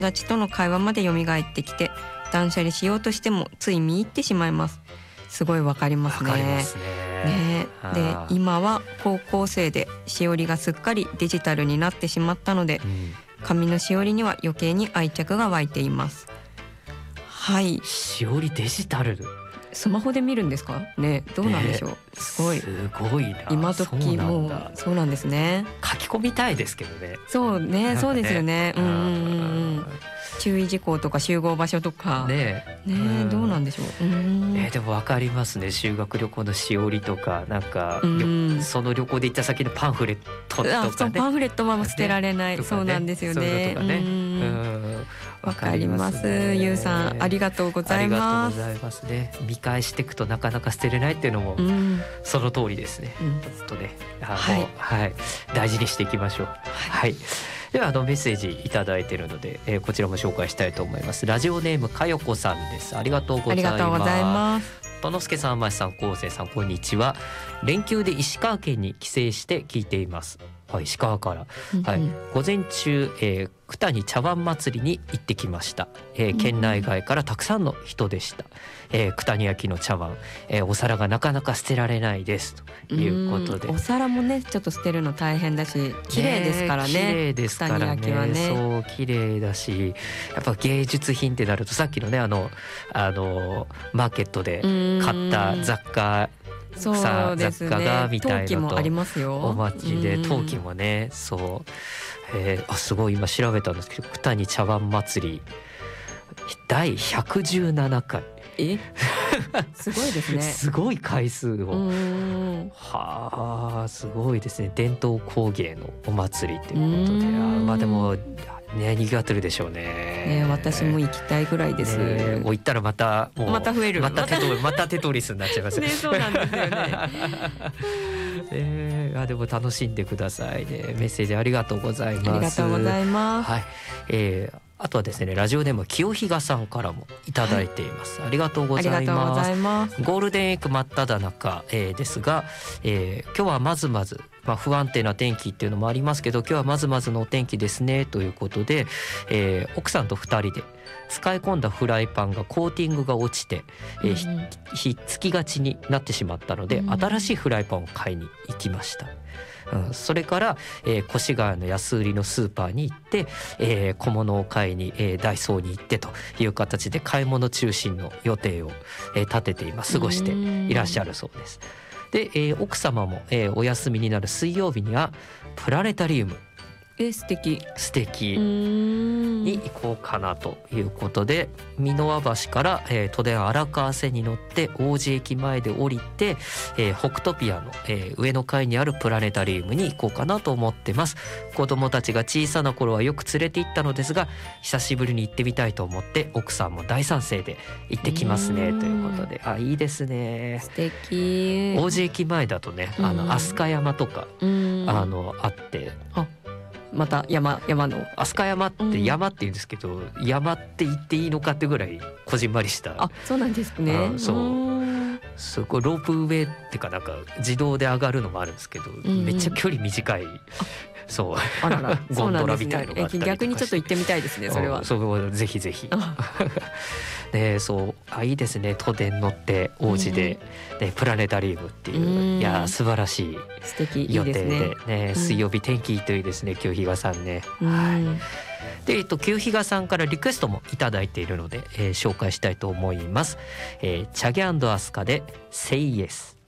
達との会話まで蘇ってきて、断捨離しようとしてもつい見入ってしまいます。すごいわかりますね。 わかりますね。 で今は高校生でしおりがすっかりデジタルになってしまったので、紙のしおりには余計に愛着が湧いています。はい。 しおりデジタル、 スマホで見るんですかね。どうなんでしょう。すごいな。 今時もうそうなんですね。 書き込みたいですけどね。 そうね、そうですよね。注意事項とか集合場所とかねどうなんでしょう。 でも分かりますね。修学旅行のしおりとか、なんかその旅行で行った先のパンフレットとかね。 パンフレットはもう捨てられない、そうなんですよね。わかります。ゆうさんありがとうございます。 ありがとうございますね。見返していくとなかなか捨てれないっていうのもその通りですね。ちょっとね、大事にしていきましょう。はい。ではメッセージいただいているので、こちらも紹介したいと思います。ラジオネームかよこさんです。ありがとうございます。とのすけさん、ましさん、こうせいさん、こんにちは。連休で石川県に帰省して聞いています。石川から、午前中、九谷茶碗祭りに行ってきました。県内外からたくさんの人でした。九谷焼の茶碗、お皿がなかなか捨てられないですということで、 お皿もねちょっと捨てるの大変だし、綺麗ですからね。 綺麗ですからね。そう綺麗だし、やっぱ芸術品ってなると、さっきのねマーケットで買った雑貨、雑貨がみたいなと、お町で陶器もね、すごい今調べたんですけど、九谷茶碗祭り第117回すごいですね。 すごい回数を、すごいですね。伝統工芸のお祭りということで、でもね、賑わってるでしょうね。 私も行きたいぐらいです。 もう行ったらまた増える、またテトリスになっちゃいますね。 そうなんですよね。 でも楽しんでくださいね。メッセージありがとうございます。 ありがとうございます。 あとはですね、ラジオネーム清比嘉さんからもいただいています。ありがとうございます。ゴールデンウィーク真っ只中、ですが、今日はまずまず、不安定な天気っていうのもありますけど、今日はまずまずのお天気ですねということで、奥さんと2人で使い込んだフライパンがコーティングが落ちて、ひっつきがちになってしまったので、新しいフライパンを買いに行きました。それから、越谷の安売りのスーパーに行って、小物を買いに、ダイソーに行ってという形で買い物中心の予定を、立てて今過ごしていらっしゃるそうです。で、奥様も、お休みになる水曜日にはプラネタリウム、 素敵に行こうかなということで、箕輪橋から、都電荒川線に乗って王子駅前で降りて、北トピアの、上の階にあるプラネタリウムに行こうかなと思ってます。子供たちが小さな頃はよく連れて行ったのですが、久しぶりに行ってみたいと思って、奥さんも大賛成で行ってきますねということで、いいですね。 素敵。 王子駅前だとね、飛鳥山とかあって、 また山の飛鳥山って山って言うんですけど、山って言っていいのかってぐらいこじんまりした。 そうなんですね。 すごいロープウェイってか、なんか自動で上がるのもあるんですけど、めっちゃ距離短い。ゴンドラみたいのがあったりとか、 逆にちょっと行ってみたいですね。それはぜひぜひ。いいですね。都電乗って王子で、プラネタリウムっていう、いや素晴らしい予定でね。水曜日天気いいといいですね、清比嘉さんね。で、清比嘉さんからリクエストもいただいているので、紹介したいと思います。チャゲ&アスカで Say Yes。